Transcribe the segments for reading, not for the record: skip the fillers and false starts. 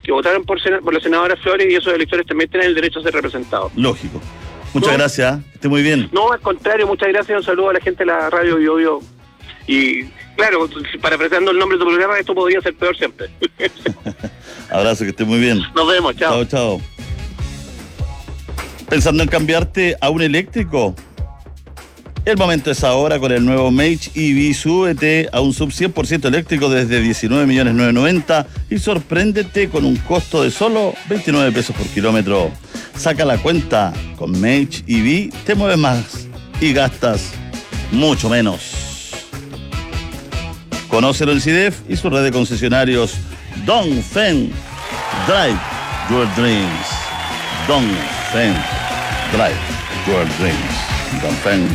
que votaron por la senadora Flores, y esos electores también tienen el derecho a ser representados. Lógico. Muchas gracias, que esté muy bien. No, al contrario, muchas gracias, un saludo a la gente de la radio Bio Bio. Y claro, parafraseando el nombre de tu programa, esto podría ser peor siempre. Abrazo, que esté muy bien. Nos vemos, chao. Chao. ¿Pensando en cambiarte a un eléctrico? El momento es ahora con el nuevo Mage EV. Súbete a un sub 100% eléctrico desde 19.990.000 y sorpréndete con un costo de solo 29 pesos por kilómetro. Saca la cuenta, con Mage EV te mueves más y gastas mucho menos. Conócelo en CIDEF y su red de concesionarios. Dongfeng Drive Your Dreams. Dongfeng Drive Your Dreams. Dongfeng.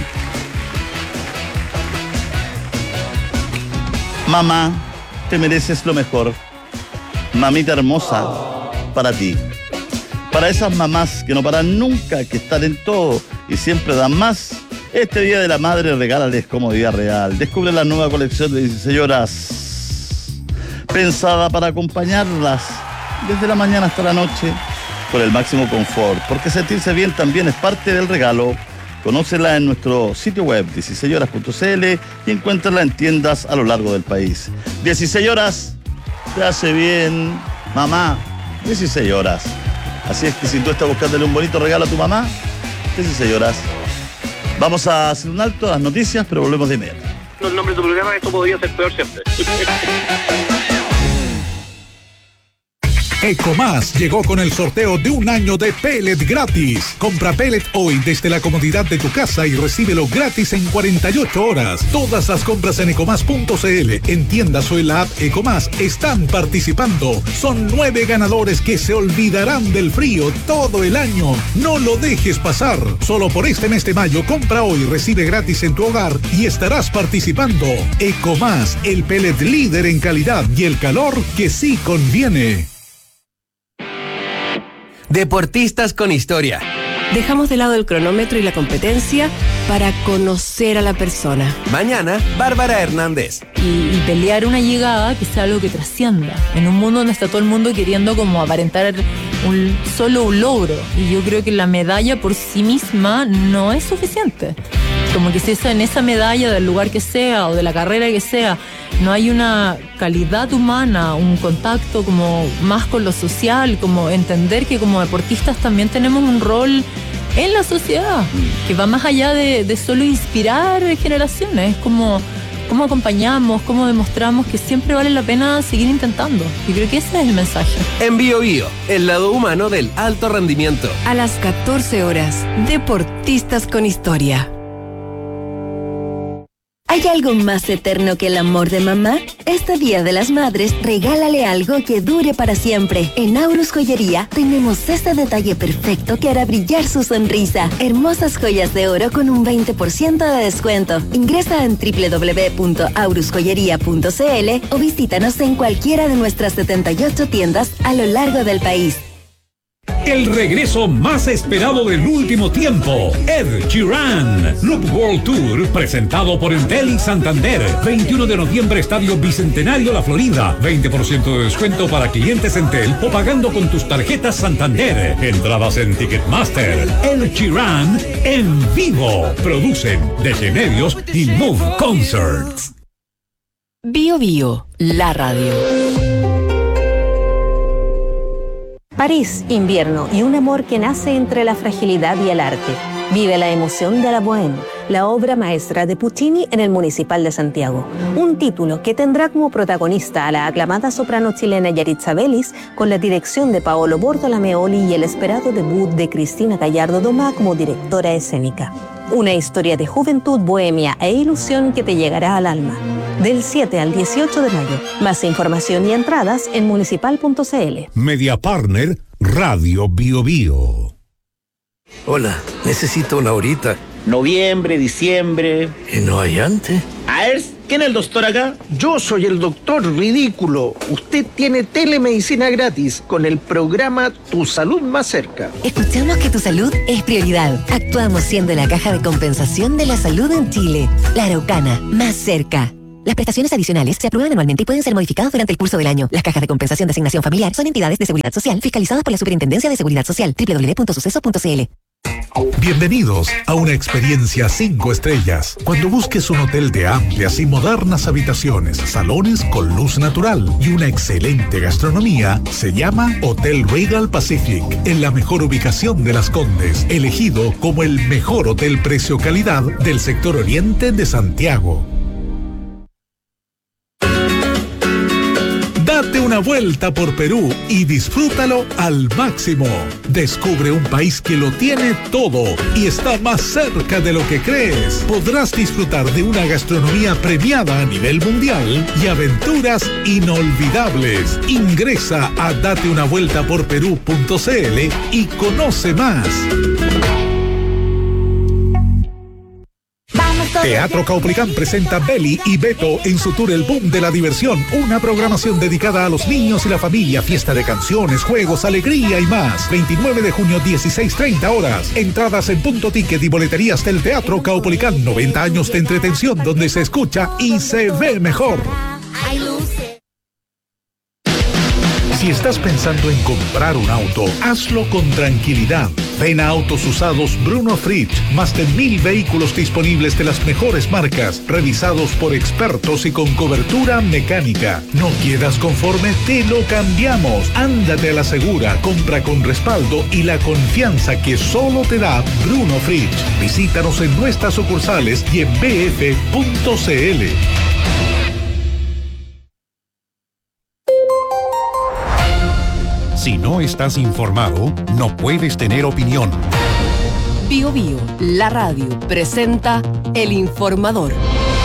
Mamá, te mereces lo mejor. Mamita hermosa, para ti. Para esas mamás que no paran nunca, que están en todo y siempre dan más, este Día de la Madre regálales comodidad real. Descubre la nueva colección de 16 horas, pensada para acompañarlas desde la mañana hasta la noche, con el máximo confort, porque sentirse bien también es parte del regalo. Conócela en nuestro sitio web 16horas.cl y encuéntrala en tiendas a lo largo del país. 16 horas te hace bien, mamá. 16 horas. Así es que si tú estás buscándole un bonito regalo a tu mamá, 16 horas. Vamos a hacer un alto a las noticias, pero volvemos de inmediato. El nombre de tu programa, esto podría ser peor siempre. Ecomás llegó con el sorteo de un año de pellet gratis. Compra pellet hoy desde la comodidad de tu casa y recíbelo gratis en 48 horas. Todas las compras en ecomás.cl, en tiendas o en la app Ecomás están participando. Son 9 ganadores que se olvidarán del frío todo el año. No lo dejes pasar. Solo por este mes de mayo, compra hoy, recibe gratis en tu hogar y estarás participando. Ecomás, el pellet líder en calidad y el calor que sí conviene. Deportistas con historia. Dejamos de lado el cronómetro y la competencia para conocer a la persona. Mañana, Bárbara Hernández. Y pelear una llegada que sea algo que trascienda. En un mundo donde está todo el mundo queriendo como aparentar solo un logro. Y yo creo que la medalla por sí misma no es suficiente. Como que si en esa medalla del lugar que sea o de la carrera que sea, no hay una calidad humana, un contacto como más con lo social, como entender que como deportistas también tenemos un rol en la sociedad, que va más allá de solo inspirar generaciones, como cómo acompañamos, cómo demostramos que siempre vale la pena seguir intentando. Yo creo que ese es el mensaje. En Bio Bio, el lado humano del alto rendimiento. A las 14 horas, Deportistas con Historia. ¿Hay algo más eterno que el amor de mamá? Este Día de las Madres, regálale algo que dure para siempre. En Aurus Joyería tenemos este detalle perfecto que hará brillar su sonrisa. Hermosas joyas de oro con un 20% de descuento. Ingresa en www.aurusjoyería.cl o visítanos en cualquiera de nuestras 78 tiendas a lo largo del país. El regreso más esperado del último tiempo, Ed Sheeran. Loop World Tour, presentado por Entel y Santander. 21 de noviembre, Estadio Bicentenario, La Florida. 20% de descuento para clientes Entel o pagando con tus tarjetas Santander. Entradas en Ticketmaster. Ed Sheeran en vivo. Producen Desde Medios y Move Concerts. Bio Bio, la radio. París, invierno y un amor que nace entre la fragilidad y el arte. Vive la emoción de la Bohème, la obra maestra de Puccini en el Municipal de Santiago. Un título que tendrá como protagonista a la aclamada soprano chilena Yaritza Vélez, con la dirección de Paolo Bortolameoli y el esperado debut de Cristina Gallardo Domá como directora escénica. Una historia de juventud, bohemia e ilusión que te llegará al alma. Del 7 al 18 de mayo. Más información y entradas en municipal.cl. Media Partner, Radio Bio Bio. Hola, necesito una horita. Noviembre, diciembre. ¿Y no hay antes? A ver, ¿quién es el doctor acá? Yo soy el doctor ridículo. Usted tiene telemedicina gratis con el programa Tu Salud Más Cerca. Escuchamos que tu salud es prioridad. Actuamos siendo la caja de compensación de la salud en Chile. La Araucana, más cerca. Las prestaciones adicionales se aprueban anualmente y pueden ser modificadas durante el curso del año. Las cajas de compensación de asignación familiar son entidades de seguridad social fiscalizadas por la Superintendencia de Seguridad Social. www.sucesos.cl. Bienvenidos a una experiencia 5 estrellas. Cuando busques un hotel de amplias y modernas habitaciones, salones con luz natural y una excelente gastronomía, se llama Hotel Regal Pacific, en la mejor ubicación de Las Condes, elegido como el mejor hotel precio-calidad del sector oriente de Santiago. Date una vuelta por Perú y disfrútalo al máximo. Descubre un país que lo tiene todo y está más cerca de lo que crees. Podrás disfrutar de una gastronomía premiada a nivel mundial y aventuras inolvidables. Ingresa a dateunavueltaporperú.cl y conoce más. Teatro Caupolicán presenta Beli y Beto en su tour El Boom de la Diversión, una programación dedicada a los niños y la familia, fiesta de canciones, juegos, alegría y más. 29 de junio, 16:30 horas. Entradas en Punto Ticket y boleterías del Teatro Caupolicán. 90 años de entretención donde se escucha y se ve mejor. Si estás pensando en comprar un auto, hazlo con tranquilidad. Ven a Autos Usados Bruno Fritsch. Más de 1000 vehículos disponibles de las mejores marcas, revisados por expertos y con cobertura mecánica. ¿No quedas conforme? Te lo cambiamos. Ándate a la segura, compra con respaldo y la confianza que solo te da Bruno Fritsch. Visítanos en nuestras sucursales y en bf.cl. Si no estás informado, no puedes tener opinión. Bio Bio, la radio, presenta El Informador.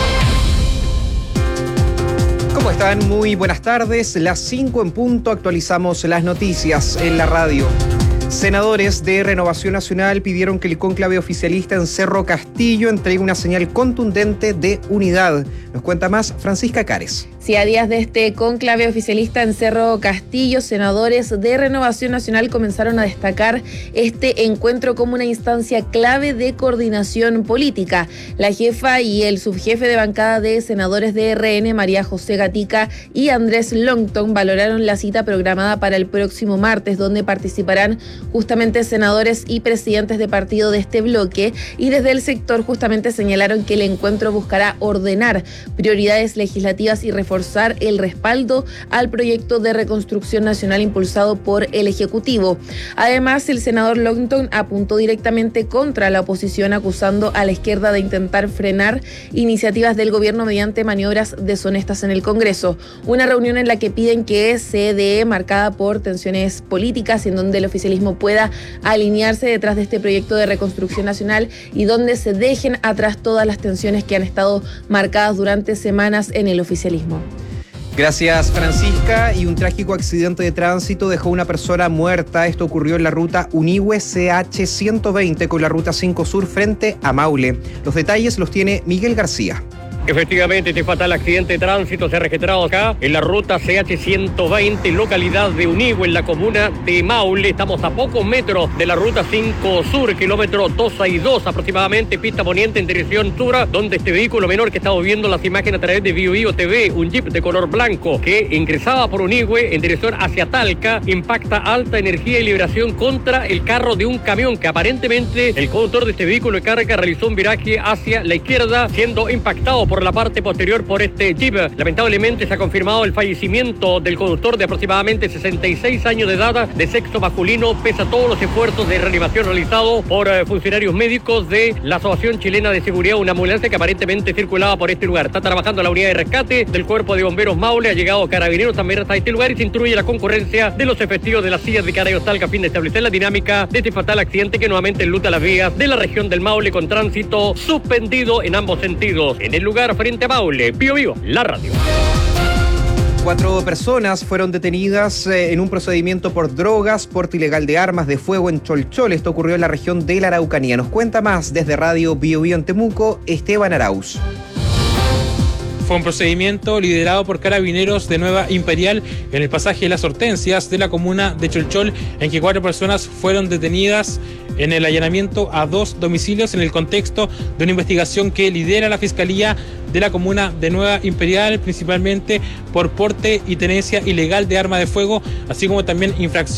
¿Cómo están? Muy buenas tardes. Las 5 en punto actualizamos las noticias en la radio. Senadores de Renovación Nacional pidieron que el cónclave oficialista en Cerro Castillo entregue una señal contundente de unidad. Nos cuenta más Francisca Cares. Sí, a días de este cónclave oficialista en Cerro Castillo, senadores de Renovación Nacional comenzaron a destacar este encuentro como una instancia clave de coordinación política. La jefa y el subjefe de bancada de senadores de RN, María José Gatica y Andrés Longton, valoraron la cita programada para el próximo martes, donde participarán justamente senadores y presidentes de partido de este bloque, y desde el sector justamente señalaron que el encuentro buscará ordenar prioridades legislativas y reforzar el respaldo al proyecto de reconstrucción nacional impulsado por el Ejecutivo. Además, el senador Longton apuntó directamente contra la oposición, acusando a la izquierda de intentar frenar iniciativas del gobierno mediante maniobras deshonestas en el Congreso. Una reunión en la que piden que se dé marcada por tensiones políticas, en donde el oficialismo pueda alinearse detrás de este proyecto de reconstrucción nacional y donde se dejen atrás todas las tensiones que han estado marcadas durante semanas en el oficialismo. Gracias, Francisca. Y un trágico accidente de tránsito dejó una persona muerta. Esto ocurrió en la ruta Unihue CH 120 con la ruta 5 Sur frente a Maule. Los detalles los tiene Miguel García. Efectivamente, este fatal accidente de tránsito se ha registrado acá en la ruta CH 120, localidad de Unihue, en la comuna de Maule. Estamos a pocos metros de la ruta 5 Sur, kilómetro 262 aproximadamente, pista poniente en dirección sur, donde este vehículo menor que estamos viendo las imágenes a través de Bio Bio TV, un jeep de color blanco que ingresaba por Unihue en dirección hacia Talca, impacta alta energía y liberación contra el carro de un camión que aparentemente el conductor de este vehículo de carga realizó un viraje hacia la izquierda, siendo impactado por la parte posterior por este jeep. Lamentablemente se ha confirmado el fallecimiento del conductor de aproximadamente 66 años de edad, de sexo masculino, pese a todos los esfuerzos de reanimación realizados por funcionarios médicos de la Asociación Chilena de Seguridad. Una ambulancia que aparentemente circulaba por este lugar. Está trabajando la unidad de rescate del Cuerpo de Bomberos Maule, ha llegado Carabineros también hasta este lugar y se instruye la concurrencia de los efectivos de las sillas de Carayos Talca a fin de establecer la dinámica de este fatal accidente que nuevamente enluta las vías de la región del Maule, con tránsito suspendido en ambos sentidos. En el lugar frente a Maule, Bio Bio, la radio. 4 personas fueron detenidas en un procedimiento por drogas, porte ilegal de armas de fuego en Cholchol. Esto ocurrió en la región de la Araucanía. Nos cuenta más desde Radio Bio Bio en Temuco, Esteban Arauz. Fue un procedimiento liderado por carabineros de Nueva Imperial en el pasaje de Las Hortensias de la comuna de Cholchol, en que 4 personas fueron detenidas en el allanamiento a 2 domicilios en el contexto de una investigación que lidera la Fiscalía de la comuna de Nueva Imperial, principalmente por porte y tenencia ilegal de arma de fuego, así como también infracción